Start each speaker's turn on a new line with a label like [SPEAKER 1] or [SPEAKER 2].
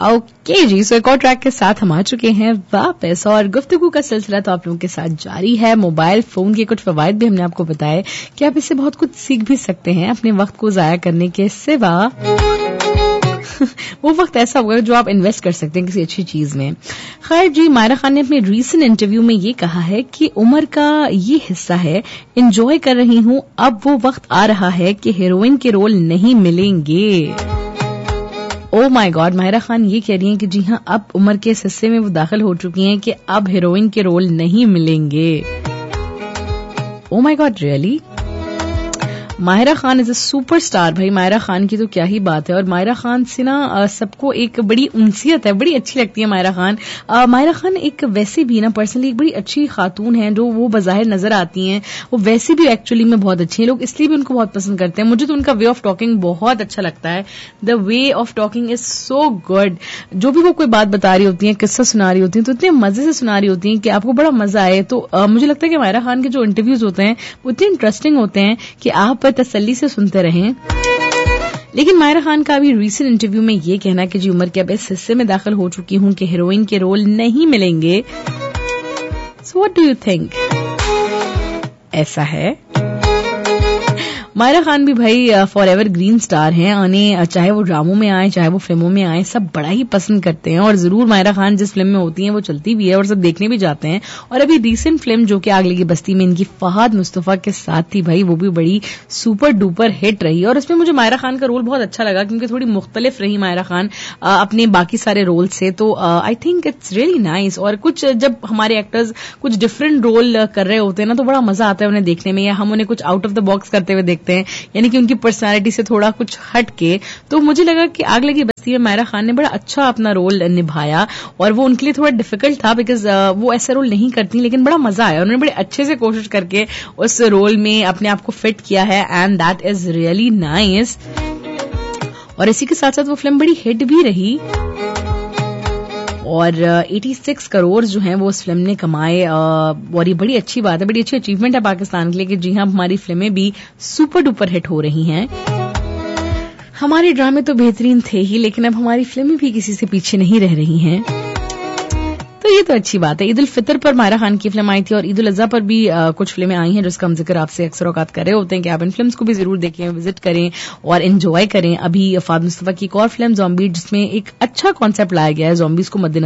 [SPEAKER 1] Okay जी, सो एक और track के साथ हम आ चुके हैं वापस और गुफ्तगू का सिलसिला तो आप लोगों के साथ जारी है। मोबाइल फोन के कुछ फवायद भी हमने आपको बताए कि आप इससे बहुत कुछ सीख भी सकते हैं अपने वक्त को जाया करने के सिवा। वो वक्त ऐसा होगा जो आप इन्वेस्ट कर सकते हैं किसी अच्छी चीज में। खैर जी, मायरा खान ने अपने रीसेंट इंटरव्यू में ये कहा है कि उम्र का ये हिस्सा है, एंजॉय कर रही हूं, अब वो वक्त आ रहा है कि हीरोइन के रोल नहीं मिलेंगे। Oh my God, Myra Khan ये कह रही हैं कि जी हाँ, अब उम्र के इस हिस्से में वो दाखिल हो चुकी हैं कि अब हीरोइन के रोल नहीं मिलेंगे। Oh my God, really? Mahira Khan is a superstar. भाई माहिरा खान की तो क्या ही बात है। और माहिरा खान से ना सबको एक बड़ी उनसियत है, बड़ी अच्छी लगती है माहिरा खान। माहिरा खान एक वैसे भी ना पर्सनली एक बड़ी अच्छी खातून है, जो वो बज़ाहिर नजर आती हैं, वो वैसे भी एक्चुअली में बहुत अच्छी हैं। लोग इसलिए भी उनको बहुत पसंद करते हैं। मुझे तो उनका वे ऑफ टॉकिंग बहुत अच्छा लगता है। The way of talking is so good. जो भी वो कोई बात बता रही होती है, किस्सा सुना रही होती है, तो इतने मजे से सुना रही होती हैं कि आपको बड़ा मजा आए। तो मुझे लगता है कि माहिरा खान के जो इंटरव्यूज होते हैं वो इतने इंटरेस्टिंग होते हैं कि आप तसल्ली से सुनते रहें। लेकिन माहिरा खान का अभी रीसेंट इंटरव्यू में ये कहना कि जी उम्र के अब इस हिस्से में दाखिल हो चुकी हूं कि हीरोइन के रोल नहीं मिलेंगे। So what do you think? ऐसा है? माहिरा खान भी भाई फॉर एवर ग्रीन स्टार हैं। उन्हें चाहे वो ड्रामों में आए, चाहे वो फिल्मों में आए, सब बड़ा ही पसंद करते हैं। और जरूर माहिरा खान जिस फिल्म में होती हैं वो चलती भी है और सब देखने भी जाते हैं। और अभी रिसेंट फिल्म जो कि आग लगी बस्ती में इनकी फहद मुस्तफा के साथ थी भाई, वो भी बड़ी सुपर डुपर हिट रही। और उसमें मुझे माहिरा खान का रोल बहुत अच्छा लगा क्योंकि थोड़ी मुख्तलिफ रही माहिरा खान अपने बाकी सारे रोल से। तो I think it's really nice. और कुछ जब हमारे एक्टर्स कुछ डिफरेंट रोल कर रहे होते हैं ना, तो बड़ा मजा आता है उन्हें देखने में, या हम उन्हें कुछ आउट ऑफ द बॉक्स करते हुए देखते हैं, यानी कि उनकी पर्सनालिटी से थोड़ा कुछ हट के। तो मुझे लगा कि आग लगी बस्ती में माहिरा खान ने बड़ा अच्छा अपना रोल निभाया। और वो उनके लिए थोड़ा डिफिकल्ट था बिकॉज वो ऐसा रोल नहीं करती, लेकिन बड़ा मजा आया। उन्होंने बड़े अच्छे से कोशिश करके उस रोल में अपने आप को फिट किया है and that is really nice. और इसी के साथ साथ वो फिल्म बड़ी हिट भी रही और 86 करोड़ जो हैं वो उस फिल्म ने कमाए। और ये बड़ी अच्छी बात है, बड़ी अच्छी अचीवमेंट है पाकिस्तान के लिए कि जी हाँ, हमारी फिल्में भी सुपर डुपर हिट हो रही हैं। हमारे ड्रामे तो बेहतरीन थे ही, लेकिन अब हमारी फिल्में भी किसी से पीछे नहीं रह रही हैं, तो ये तो अच्छी बात है। ईद उल फितर पर माहिरा खान की फिल्म आई थी और ईद उल अज़हा पर भी कुछ फिल्में आई हैं जिसका हम जिक्र आपसे अक्सर औकात कर रहे होते हैं कि आप इन फिल्म्स को भी जरूर देखें, विजिट करें और एंजॉय करें। अभी फहद मुस्तफा की एक और फिल्म ज़ॉम्बी, जिसमें एक अच्छा कॉन्सेप्ट लाया गया है ज़ॉम्बीज को मद्देनजर